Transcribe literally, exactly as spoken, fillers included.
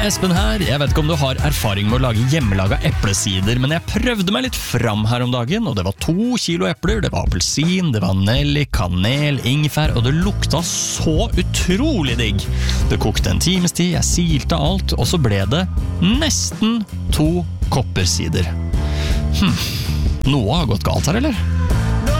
Espen her. Jeg vet ikke om du har erfaring med å lage hjemmelaget eplesider, men jeg prøvde meg litt fram her om dagen, og det var to kilo epler, det var appelsin, det var nellik, kanel, ingefær, og det lukta så utrolig digg. Det kokte en times tid, jeg silte alt, og så ble det nesten to kopper sider. Hm, noe har gått galt her, eller?